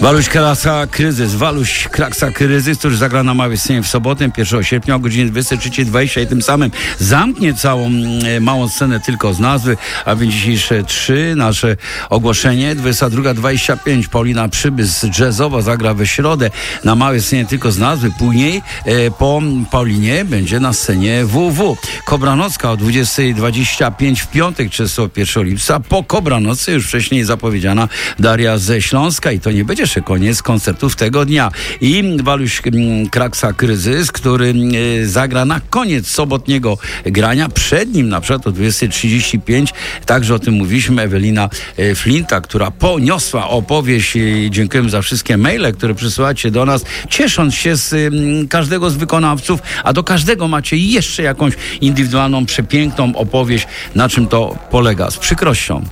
Waluś Kraksa Kryzys. Waluś Kraksa Kryzys, który zagra na małej scenie w sobotę, 1 sierpnia o godzinie 23:20 i tym samym zamknie całą małą scenę tylko z nazwy, a więc dzisiejsze 3 nasze ogłoszenie. 22:25 Paulina Przybysz jazzowo zagra we środę na małej scenie tylko z nazwy. Później po Paulinie będzie na scenie WW. Kobranocka o 20:25 w piątek, 31 lipca. Po Kobranocy już wcześniej zapowiedziana Daria ze Śląska i to nie będzie jeszcze koniec koncertów tego dnia. I Waluś Kraksa Kryzys, który zagra na koniec sobotniego grania. Przed nim na przykład o 20:35, także o tym mówiliśmy, Ewelina Flinta, która poniosła opowieść. Dziękujemy za wszystkie maile, które przysyłacie do nas, ciesząc się z każdego z wykonawców, a do każdego macie jeszcze jakąś indywidualną, przepiękną opowieść, na czym to polega. Z przykrością.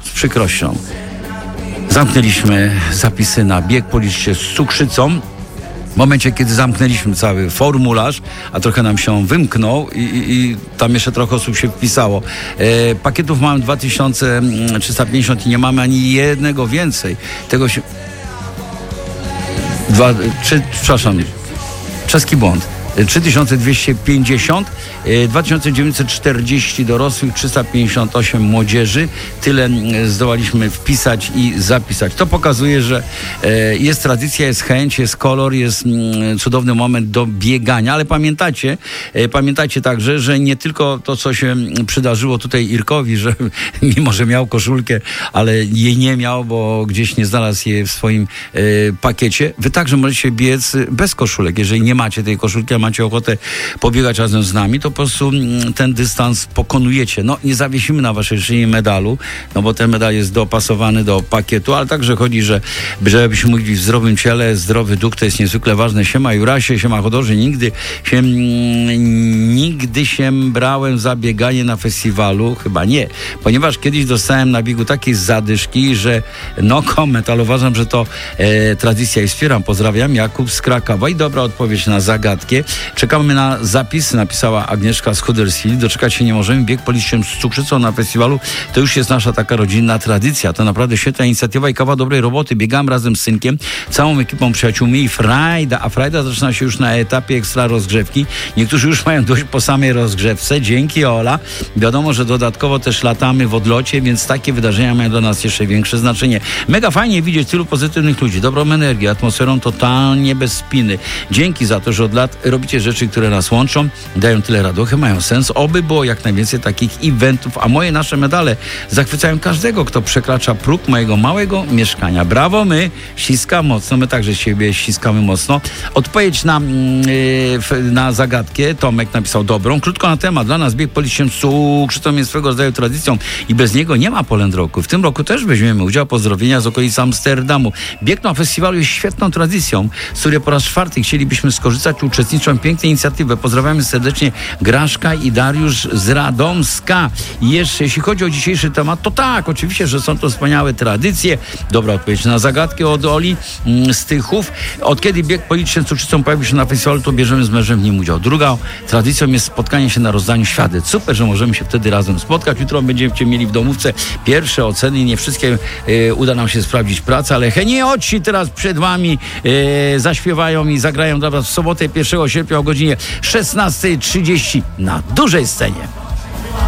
Zamknęliśmy zapisy na bieg po liście z cukrzycą. W momencie, kiedy zamknęliśmy cały formularz, a trochę nam się wymknął i tam jeszcze trochę osób się wpisało. Pakietów mamy 2350 i nie mamy ani jednego więcej. Tego się... Czeski błąd. 3250, 2940 dorosłych, 358 młodzieży. Tyle zdołaliśmy wpisać i zapisać. To pokazuje, że jest tradycja, jest chęć, jest kolor, jest cudowny moment do biegania, ale pamiętajcie także, że nie tylko to, co się przydarzyło tutaj Irkowi, że mimo, że miał koszulkę, ale jej nie miał, bo gdzieś nie znalazł jej w swoim pakiecie. Wy także możecie biec bez koszulek. Jeżeli nie macie tej koszulki, macie ochotę pobiegać razem z nami, to po prostu ten dystans pokonujecie. No, nie zawiesimy na waszej szyi medalu, no bo ten medal jest dopasowany do pakietu, ale także chodzi, żebyśmy mogli w zdrowym ciele, zdrowy duch, to jest niezwykle ważne. Siema Jurasie, siema Chodorzy, nigdy się brałem za bieganie na festiwalu, chyba nie, ponieważ kiedyś dostałem na biegu takiej zadyszki, że no koment, ale uważam, że to tradycja i wspieram. Pozdrawiam, Jakub z Krakowa. I dobra odpowiedź na zagadkę. Czekamy na zapisy, napisała Agnieszka z Huddersfield. Doczekać się nie możemy. Bieg po liście z cukrzycą na festiwalu to już jest nasza taka rodzinna tradycja. To naprawdę świetna inicjatywa i kawał dobrej roboty. Biegam razem z synkiem, całą ekipą przyjaciółmi i frajda. A frajda zaczyna się już na etapie ekstra rozgrzewki. Niektórzy już mają dość po samej rozgrzewce. Dzięki, Ola. Wiadomo, że dodatkowo też latamy w odlocie, więc takie wydarzenia mają dla nas jeszcze większe znaczenie. Mega fajnie widzieć tylu pozytywnych ludzi, dobrą energię, atmosferą totalnie bez spiny. Dzięki za to, że od lat robicie rzeczy, które nas łączą, dają tyle radochy, mają sens. Oby było jak najwięcej takich eventów, a nasze medale zachwycają każdego, kto przekracza próg mojego małego mieszkania. Brawo, my ściskamy mocno, my także siebie ściskamy mocno. Odpowiedź na zagadkę Tomek napisał dobrą. Krótko na temat. Dla nas bieg po liście z cukrzycą jest swego rodzaju tradycją i bez niego nie ma polędroku. W tym roku też weźmiemy udział. Pozdrowienia z okolic Amsterdamu. Bieg na festiwalu jest świetną tradycją, z której po raz 4 chcielibyśmy skorzystać, uczestniczą pięknej inicjatywy. Pozdrawiamy serdecznie Graszka i Dariusz z Radomska. I jeszcze jeśli chodzi o dzisiejszy temat, to tak, oczywiście, że są to wspaniałe tradycje. Dobra odpowiedź na zagadkę od Oli z Tychów. Od kiedy bieg po liście z cukrzycą pojawił się na festiwalu, to bierzemy z mężem w nim udział. Drugą tradycją jest spotkanie się na rozdaniu świadectw. Super, że możemy się wtedy razem spotkać. Jutro będziemy mieli w domówce pierwsze oceny. Nie wszystkie uda nam się sprawdzić pracę, ale Henioci teraz przed wami zaśpiewają i zagrają dla was w sobotę 1 sierpnia o godzinie 16:30 na dużej scenie.